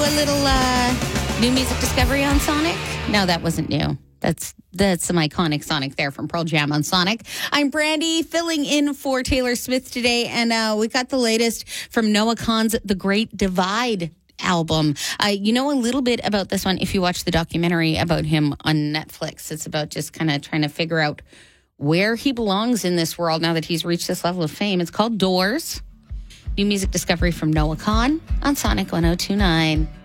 a little new music discovery on Sonic? No, that wasn't new. That's some iconic Sonic there from Pearl Jam on Sonic. I'm Brandy, filling in for Taylor Smith today, and we got the latest from Noah Kahan's The Great Divide album. You know a little bit about this one if you watch the documentary about him on Netflix. It's about just kind of trying to figure out where he belongs in this world now that he's reached this level of fame. It's called Doors. New music discovery from Noah Kahan on Sonic 102.9.